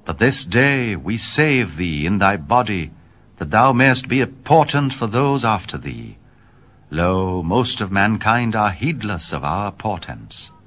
But this day we save thee in thy body, that thou mayest be a portent for those after thee. Lo, most of mankind are heedless of our portents.